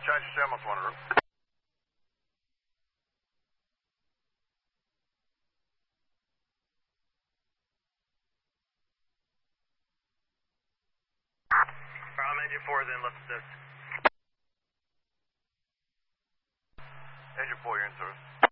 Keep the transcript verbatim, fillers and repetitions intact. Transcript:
Charge Sherman's one room. From engine four, then let's assist. Engine four, you're in service.